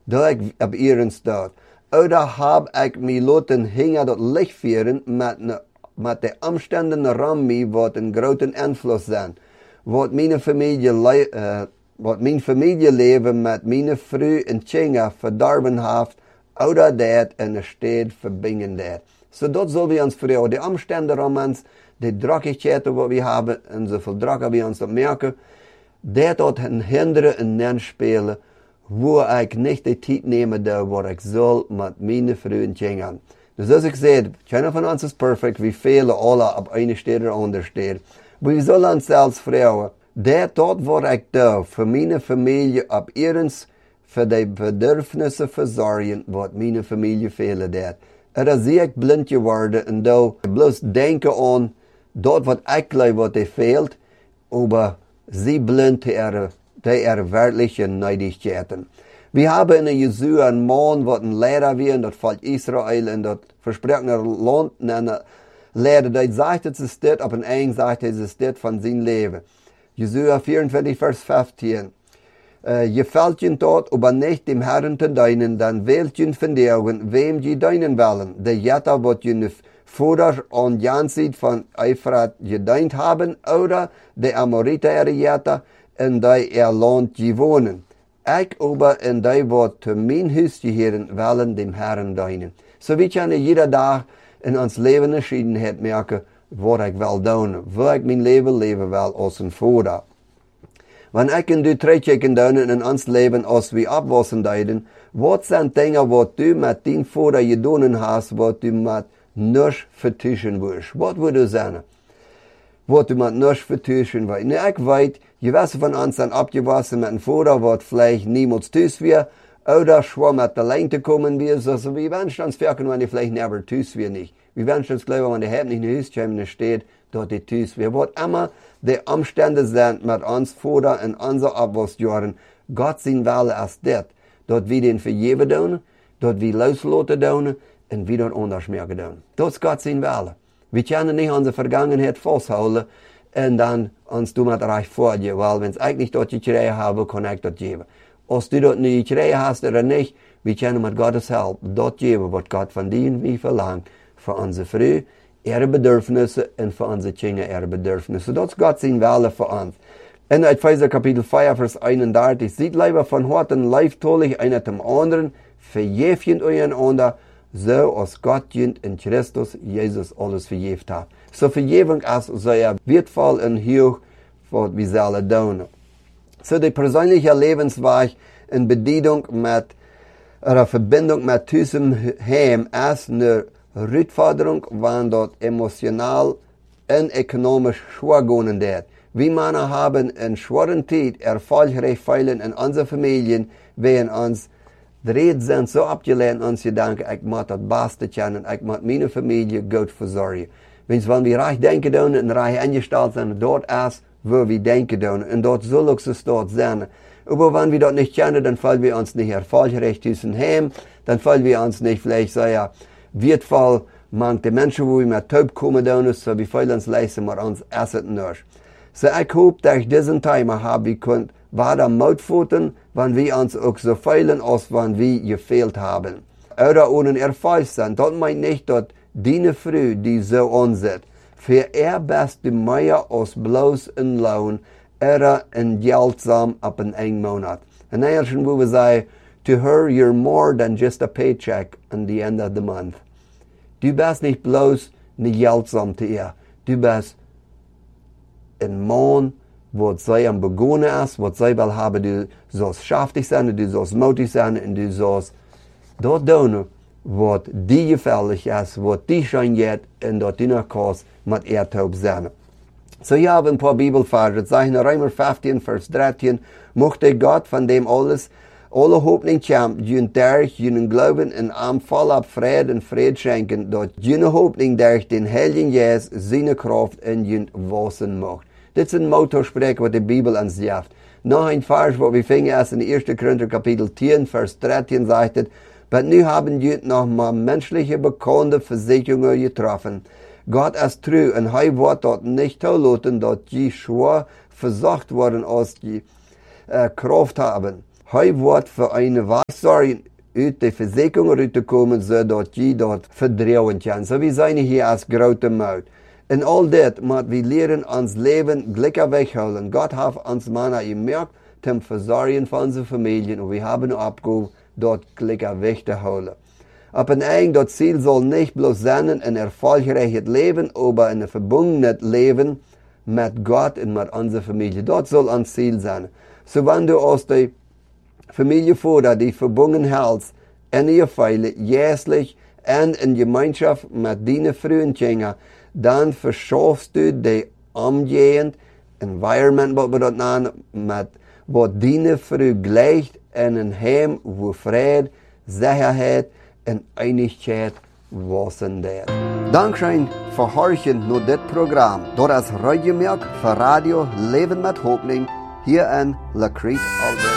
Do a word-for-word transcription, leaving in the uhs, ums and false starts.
dat ik op ieren staat. Oder heb ik mij laten hingen dat licht vieren met, met de omstandigheden rond mij wat een grote invloed zijn. Wat mijn familie, uh, wat mijn familieleven met mijn vrouw en kinderen verdorven heeft, oder dat in de stad verbinden dat. So dat zullen we ons vragen. De omstandigheden rond ons, de drukkigheden wat we hebben, en zoveel drukker we ons dat merken, dat dat een hinderen en nenspelen, waar ik niet de tijd nemen daar wat ik zal met mijn vrouw en kinderen. Dus als ik zei, keiner van ons is perfect, we fehlen alle op een stad of andere stad. We zullen ons zelfs vragen, dat dat wat ik doe voor mijn familie op eerens, voor de bedürfnissen verzorgen wat mijn familie fehlen dat. Er is zie ik blind geworden en dan bloos denken aan dat wat ik geloof wat er fehlt, maar zie blind te er, te er werkelijke neidigheden. We hebben in Jesua een man wat een leider was in dat volk Israël en dat versprochene land en leider. Dat zegt het ze dit op een eigen zegt het ze dit van zijn leven. Jesua vierentwintig vers vijftien. Uh, je valt je tot, aber nicht dem Herrn te dienen, dan wilt je verdeeuwen wem je dienen willen. De jetta wat je voeder aan Jan ziet van Eifrat gediend hebben, oder de Amoritaire jetta in die er land je wonen. Ik aber in die wat te mijn huis geheren willen dem Herrn dienen. So we kunnen jeder dag in ons leven entschiedenheid merken wat ik wil doen, waar ik mijn leven leven wil als een voeder. Wanneer ik en du terugkijken doen in ons leven als we opwassen deden, wat zijn dingen wat du met die voeder je doen hast, wat du met niks vertuschen wordt? Wat wil je zeggen? Wat du met niks vertuschen wordt? Nu, ik weet, je wessen van ons zijn opgewassen met een voeder wat vielleicht niemals thuis weer, oder schwaar met de lijn te komen weer, dus we wensen ons werken, wanneer vielleicht never thuis weer niet. We wensen ons geloven, wanneer hij niet naar huis komt en steht, dat hij thuis weer. Wat immer de omstandigheden zijn met ons voeder en onze opwasjaren, God zien wel als dit, dat we den vergeven doen, dat we loslaten doen en we dat anders merken doen. Dat is God zien wel. We kunnen niet onze vergangenheid vasthouden en dan ons doen met recht voor je, wel, wenn ik niet dat je gekregen heb, kan ik dat geven. Als du dat niet gekregen hast of niet, we kunnen met Gods hulp dat geven wat God van die en wie verlangt voor onze vrouw, ihre bedürfnissen en voor onze kinderen ihre bedürfnissen. Dat is God zijn wille voor ons. En uit Epheser kapitel vier vers eenendertig, ziet lieber van harten liefdollig einer dem anderen, vergeeft einander, zo als God jent in Christus Jezus alles vergeeft heeft. So vergeving is zeer wertvoll en hoog wat we zullen doen. So de persoonlijke levensweg in bediening met, een verbinding met tussen hem is een uitvordering, want dat emotionaal en economisch schwer gaan deed. We mannen hebben in schwere tijd erfolgreich feilen in onze familien, waarin ons dreed zijn zo opgeleid ons gedanken, ik moet het beste kennen, ik moet mijn familie goed verzorgen. Wens wanneer we recht denken doen en recht ingesteld zijn, dat is waar we denken doen. En dat zal ook zo staat zijn. Maar wanneer we dat niet kennen, dan vallen we ons niet erfolgreich tussen hem, dan vallen we ons niet vielleicht so ja, wertvoll, manche de mensen wo we met taub komen doen, so we vallen ons leisten, maar ons is het niet. So ik hoop dat ik deze timer heb kunt waarder moed voeten, wanneer we ons ook zo feilen als wanneer we gefehlt hebben. Oder ohne Erfolg zijn, dat meint niet dat die vrouw die zo onzet, voor er best de meer als bloos een loon, er een geldsam op een eng maand. En eigenlijk moeten we zeggen, to her you're more than just a paycheck at the end of the month. Du bist nicht bloß eine geldsam te ihr. Du bist ein Mann, wat zij aan begonnen is, wat zij wel hebben, du sollst schaftig zijn, du sollst mutig zijn en du sollst dat doen wat die gefällig is, wat die schon jet en dat die nog kost met eertoop zijn. So hier hebben we een paar Bibelversen. Het zegt in Römer vijftien vers dertien, mochte God van dem alles alle hoop niet champ, jun derg, jun glauben en am volop vrede en vrede schenken, dat jun hoop niet derg den Heiligen Geest zijn kracht en jun wassen mocht. Dit is een motorspreek wat de Bibel ons geeft. Nog een vers wat we vingen is in de eerste Korinther kapitel tien vers dertien zegt het, maar nu hebben jun nog maar menschliche bekende verzekeringen getroffen. God is trouw en hij wordt dat niet toelaten dat je schwaar verzacht worden als je uh, kracht hebben. Hij wordt voor een wij zorgen uit de verzekering uit te komen, zodat je dat verdrijven kan. Zo we zijn hier als grote moed. En al dit moet we leren ons leven gelukkig weghouden. God heeft ons mannen gemerkt ten verzorgen van onze familie. En we hebben een opgave dat gelukkig weg te houden. Op een eind dat ziel zal niet bloos zijn een erfolgreich leven, maar een verbonden leven met God en met onze familie. Dat zal ons ziel zijn. Zo wanneer du als de familievader die verbonden houdt en je veilig, juistlich en in gemeenschap met die vrienden, dan verschafst du de omgeving, environment wat we dat noemen, met wat die vrouw gleicht en een heim waar vrede, zekerheid en eenigheid wassen daar. Dankzij voor horchen naar dit programma, door als radiomerk voor Radio Leven met Hoopning hier in La Crete, Alberta.